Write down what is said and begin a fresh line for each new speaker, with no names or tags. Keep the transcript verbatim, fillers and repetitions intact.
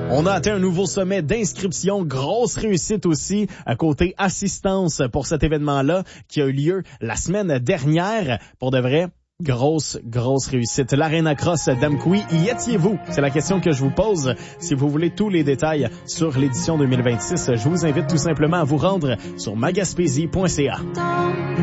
On a atteint un nouveau sommet d'inscription. Grosse réussite aussi à côté assistance pour cet événement-là qui a eu lieu la semaine dernière. Pour de vrai, grosse, grosse réussite. L'Arena Cross d'Amqui, y étiez-vous? C'est la question que je vous pose. Si vous voulez tous les détails sur l'édition deux mille vingt-six, je vous invite tout simplement à vous rendre sur magaspésie point c a.